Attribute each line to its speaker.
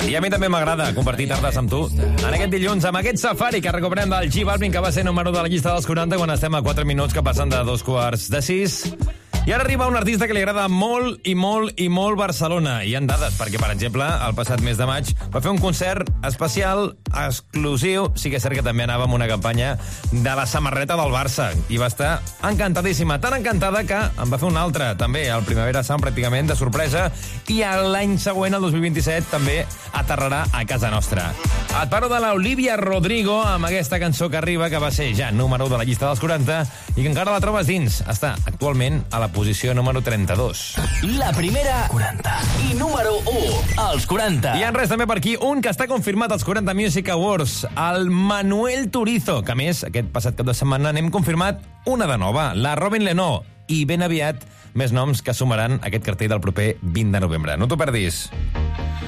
Speaker 1: I a mi també m'agrada compartir tardes amb tu. En aquest dilluns, amb aquest safari que recuperem del J Balvin, que va ser número de la llista dels 40, quan estem a 4 minuts que passen de 2:45. I ara arriba un artista que li agrada molt i molt i molt Barcelona. Hi ha dades, perquè, per exemple, el passat mes de maig va fer un concert especial, exclusiu. Sí que és cert que també anava amb una campanya de la samarreta del Barça. I va estar encantadíssima. Tan encantada que en va fer una altra, també, al Primavera Sound, pràcticament, de sorpresa. I l'any següent, el 2027, també aterrarà a casa nostra. Et parlo de l'Olivia Rodrigo amb aquesta cançó que arriba, que va ser ja número 1 de la llista dels 40 i que encara la trobes dins. Està actualment a la posició número 32.
Speaker 2: La primera 40 i número 1 als 40.
Speaker 1: I en res també per aquí, un que està confirmat als 40 Music Awards, el Manuel Turizo, que a més, aquest passat cap de setmana n'hem confirmat una de nova, la Robin Lenó, i ben aviat més noms que sumaran aquest cartell del proper 20 de novembre. No t'ho perdis.